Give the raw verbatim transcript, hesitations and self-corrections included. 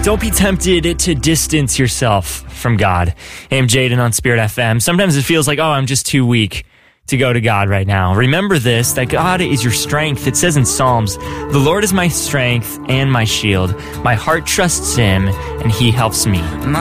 Don't be tempted to distance yourself from God. Hey, I'm Jaden on Spirit F M. Sometimes it feels like, oh, I'm just too weak to go to God right now. Remember this, that God is your strength. It says in Psalms, the Lord is my strength and my shield. My heart trusts him, and he helps me.